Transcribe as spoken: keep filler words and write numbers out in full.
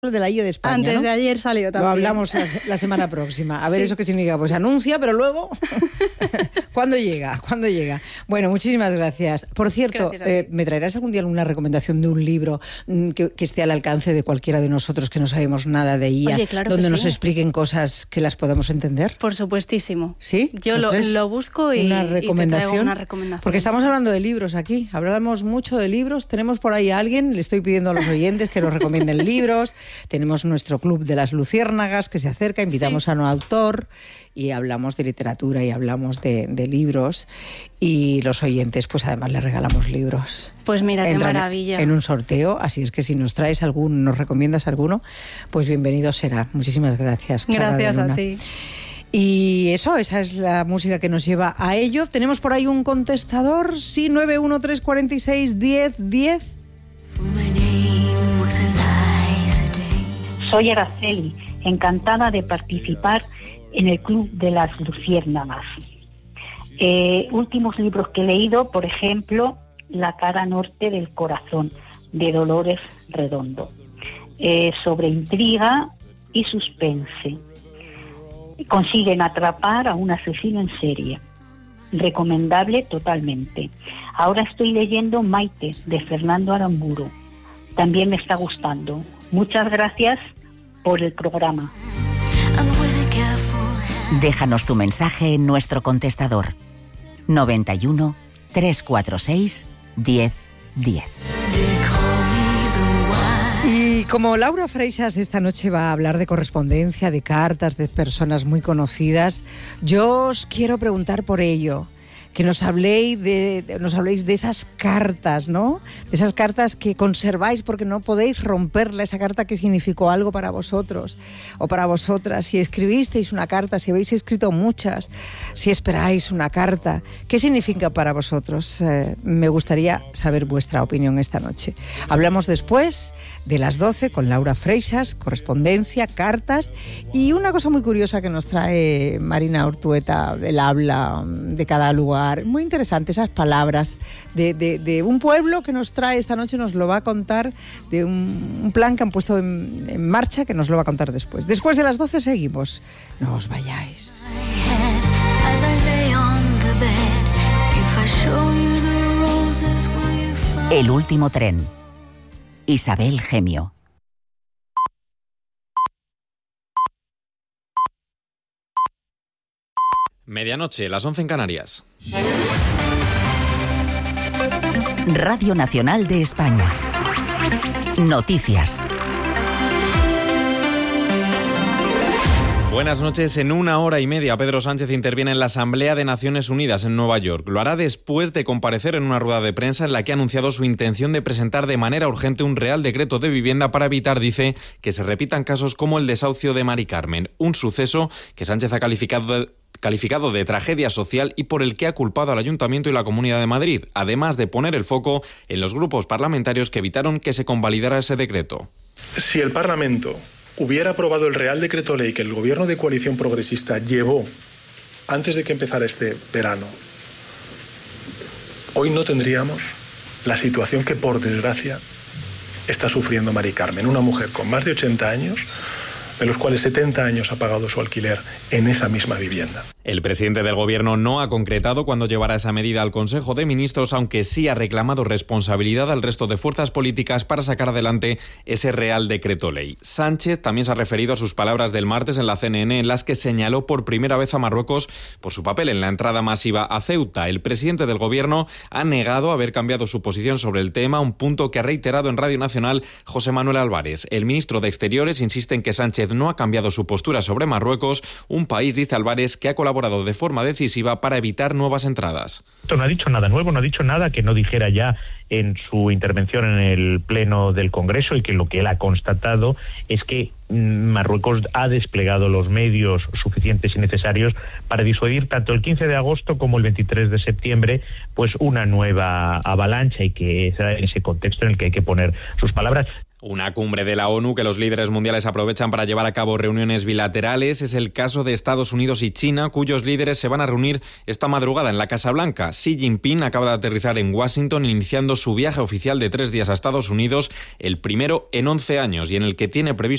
de la I E de España, Antes ¿no? de ayer salió también. Lo hablamos la, la semana próxima. A ver, Sí. ¿eso qué significa? Pues anuncia, pero luego, ¿cuándo llega? ¿Cuándo llega? Bueno, muchísimas gracias. Por cierto, Gracias a ti. eh, ¿me traerás algún día alguna recomendación de un libro mm, que, que esté al alcance de cualquiera de nosotros que no sabemos nada de I A? Oye, claro que donde nos sí. expliquen cosas que las podamos entender. Por supuestísimo. ¿Sí? Yo ¿Nos lo, traes lo busco y, una y te recomendación? traigo una recomendación. Porque estamos hablando de libros aquí. Hablamos mucho de libros. Tenemos por ahí a alguien, le estoy pidiendo a los oyentes que nos recomienden libros. Tenemos nuestro club de las luciérnagas que se acerca, invitamos Sí. a un autor y hablamos de literatura y hablamos de, de libros, y los oyentes pues además les regalamos libros. Pues mira, qué Entran maravilla. en un sorteo, así es que si nos traes algún, nos recomiendas alguno, pues bienvenido será. Muchísimas gracias, Clara de Gracias a Luna. ti. Y eso, esa es la música que nos lleva a ello. Tenemos por ahí un contestador, sí, nueve uno tres cuatro seis, diez, diez. Soy Araceli, encantada de participar en el Club de las Luciérnagas. Eh, últimos libros que he leído, por ejemplo, La cara norte del corazón, de Dolores Redondo, eh, sobre intriga y suspense. Consiguen atrapar a un asesino en serie. Recomendable totalmente. Ahora estoy leyendo Maite, de Fernando Aramburu. También me está gustando. Muchas gracias por el programa. Déjanos tu mensaje en nuestro contestador noventa y uno, trescientos cuarenta y seis, diez, diez. Y como Laura Freixas esta noche va a hablar de correspondencia, de cartas, de personas muy conocidas, yo os quiero preguntar por ello. Que nos habléis de, de, nos habléis de esas cartas, ¿no? De esas cartas que conserváis porque no podéis romperla, esa carta que significó algo para vosotros o para vosotras. Si escribisteis una carta, si habéis escrito muchas, si esperáis una carta, ¿qué significa para vosotros? Eh, me gustaría saber vuestra opinión esta noche. Hablamos después de las doce con Laura Freixas, correspondencia, cartas y una cosa muy curiosa que nos trae Marina Ortueta, el habla de cada lugar. Muy interesante, esas palabras de, de, de un pueblo que nos trae esta noche, nos lo va a contar, de un, un plan que han puesto en, en marcha, que nos lo va a contar después. Después de las doce seguimos. No os vayáis. El último tren. Isabel Gemio. Medianoche, las once en Canarias. Radio Nacional de España. Noticias. Buenas noches. En una hora y media, Pedro Sánchez interviene en la Asamblea de Naciones Unidas en Nueva York. Lo hará después de comparecer en una rueda de prensa en la que ha anunciado su intención de presentar de manera urgente un Real Decreto de Vivienda para evitar, dice, que se repitan casos como el desahucio de Mari Carmen. Un suceso que Sánchez ha calificado de... calificado de tragedia social y por el que ha culpado al Ayuntamiento y la Comunidad de Madrid, además de poner el foco en los grupos parlamentarios que evitaron que se convalidara ese decreto. Si el Parlamento hubiera aprobado el Real Decreto Ley que el Gobierno de Coalición Progresista llevó antes de que empezara este verano, hoy no tendríamos la situación que, por desgracia, está sufriendo Mari Carmen, una mujer con más de ochenta años, de los cuales setenta años ha pagado su alquiler en esa misma vivienda. El presidente del Gobierno no ha concretado cuándo llevará esa medida al Consejo de Ministros, aunque sí ha reclamado responsabilidad al resto de fuerzas políticas para sacar adelante ese Real Decreto Ley. Sánchez también se ha referido a sus palabras del martes en la C N N, en las que señaló por primera vez a Marruecos por su papel en la entrada masiva a Ceuta. El presidente del Gobierno ha negado haber cambiado su posición sobre el tema, un punto que ha reiterado en Radio Nacional José Manuel Álvarez. El ministro de Exteriores insiste en que Sánchez no ha cambiado su postura sobre Marruecos, un país, dice Álvarez, que ha colaborado de forma decisiva para evitar nuevas entradas. No ha dicho nada nuevo, no ha dicho nada que no dijera ya en su intervención en el Pleno del Congreso, y que lo que él ha constatado es que Marruecos ha desplegado los medios suficientes y necesarios para disuadir tanto el quince de agosto como el veintitrés de septiembre pues una nueva avalancha, y que es en ese contexto en el que hay que poner sus palabras. Una cumbre de la ONU que los líderes mundiales aprovechan para llevar a cabo reuniones bilaterales. Es el caso de Estados Unidos y China, cuyos líderes se van a reunir esta madrugada en la Casa Blanca. Xi Jinping acaba de aterrizar en Washington, iniciando su viaje oficial de tres días a Estados Unidos, el primero en once años, y en el que tiene previsto